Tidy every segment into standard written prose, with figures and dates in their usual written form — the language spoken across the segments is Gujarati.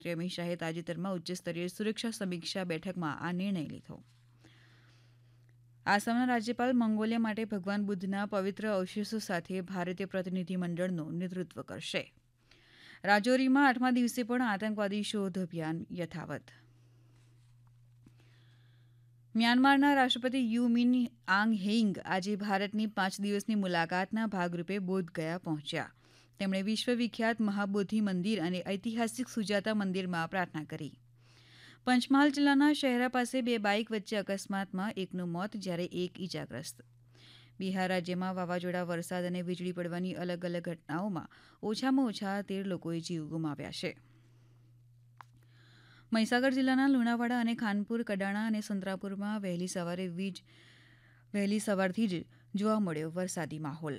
શ્રી અમિત શાહે તાજેતરમાં ઉચ્ચસ્તરીય સુરક્ષા સમીક્ષા બેઠકમાં આ નિર્ણય લીધો. આસામના રાજ્યપાલ મંગોલિયા માટે ભગવાન બુદ્ધના પવિત્ર અવશેષો સાથે ભારતીય પ્રતિનિધિમંડળનું નેતૃત્વ કરશે. રાજૌરીમાં 8મા દિવસે પણ આતંકવાદી શોધ અભિયાન યથાવત. મ્યાનમારના રાષ્ટ્રપતિ યુ મિન આંગ હેઇંગ આજે ભારતની 5 દિવસની મુલાકાતના ભાગરૂપે બોધગયા પહોંચ્યા. તેમણે વિશ્વવિખ્યાત મહાબોધિ મંદિર અને ઐતિહાસિક સુજાતા મંદિરમાં પ્રાર્થના કરી. પંચમહાલ જિલ્લાના શહેરા પાસે 2 બાઇક વચ્ચે અકસ્માતમાં એકનું મોત જ્યારે એક ઇજાગ્રસ્ત. બિહાર રાજ્યમાં વાવાઝોડા, વરસાદ અને વીજળી પડવાની અલગ અલગ ઘટનાઓમાં ઓછામાં ઓછા 13 લોકોએ જીવ ગુમાવ્યા છે. મહીસાગર જિલ્લાના લુણાવાડા અને ખાનપુર, કડાણા અને સંતરાપુરમાં વહેલી સવારથી જ જોવા મળ્યો વરસાદી માહોલ.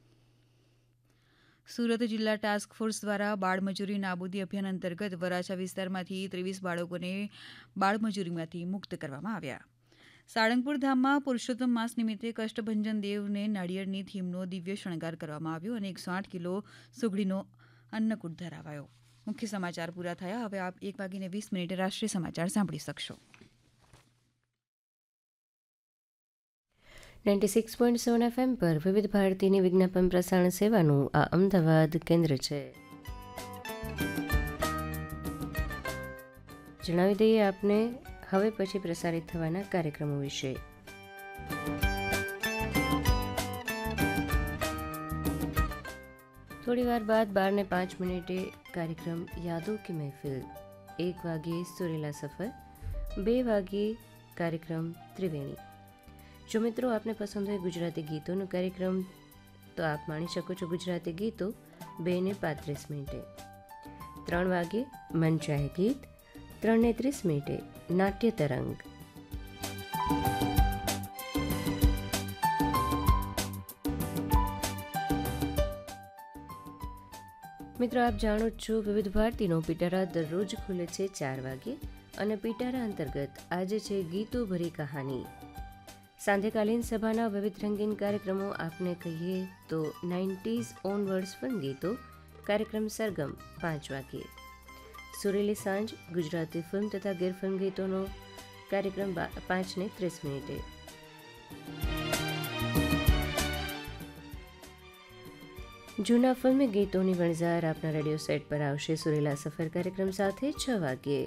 સુરત જિલ્લા ટાસ્ક ફોર્સ દ્વારા બાળમજૂરી નાબૂદી અભિયાન અંતર્ગત વરાછા વિસ્તારમાંથી 23 બાળકોને બાળમજૂરીમાંથી મુક્ત કરવામાં આવ્યા. સાળંગપુર ધામમાં પુરુષોત્તમ માસ નિમિત્તે કષ્ટભંજન દેવને નાળિયેરની થીમનો દિવ્ય શણગાર કરવામાં આવ્યો અને 108 કિલો સુગડીનો અન્નકૂટ ધરાવાયો. મુખ્ય સમાચાર પૂરા થયા. હવે આપ 1:20 રાષ્ટ્રીય સમાચાર સાંભળી શકશો. 96.7 FM પર વિવિધ ભારતીની વિજ્ઞાપન પ્રસારણ સેવાનું આ અમદાવાદ કેન્દ્ર છે. જણાવી દઈએ આપને હવે પછી પ્રસારિત થવાના કાર્યક્રમો વિશે. થોડીવાર બાદ 12:05 કાર્યક્રમ યાદો કી મહેફિલ, 1 વાગ્યે સુરેલા સફર, 2 વાગ્યે કાર્યક્રમ ત્રિવેણી. જો મિત્રો આપને પસંદ હોય ગુજરાતી ગીતોનો કાર્યક્રમ તો આપ માણી શકો છો ગુજરાતી ગીતો 2:35. 3 વાગ્યે મન ચાહે ગીત, 3:30 નાટ્ય તરંગ. મિત્રો આપ જાણો જ છો વિવિધ ભારતીનો પિટારા દરરોજ ખુલે છે 4 વાગ્યે અને પિટારા અંતર્ગત આજે છે ગીતો ભરી કહાની. સાંધ્યકાલીન સભાના વિવિધ રંગીન કાર્યક્રમો આપને કહીએ તો 90s ઓનવર્ડ્સ ફિલ્મ ગીતો કાર્યક્રમ સરગમ 5 વાગ્યે. સુરેલી સાંજ ગુજરાતી ફિલ્મ તથા ગીર ફિલ્મ ગીતોનો કાર્યક્રમ 5:30. જૂના ફિલ્મી ગીતોની વણઝાર આપના રેડિયો સેટ પર આવશે સુરેલા સફર કાર્યક્રમ સાથે 6 વાગ્યે.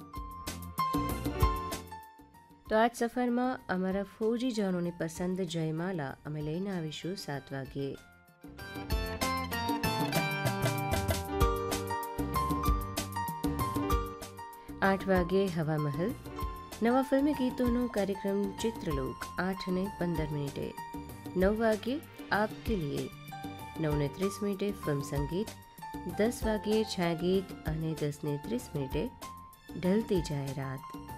તો આજ સફરમાં અમારા ફૌજી જવાનોની પસંદ જયમાલા અમે લઈને આવીશું 7 વાગ્યે. આઠ વાગ્યે હવા મહલ, નવા ફિલ્મી ગીતોનો કાર્યક્રમ ચિત્રલોક 8:15. 9 વાગ્યે આપકે લીએ, 9:30 ફિલ્મ સંગીત, 10 વાગ્યે છાયા ગીત અને 10:30 ઢલતી જાય રાત.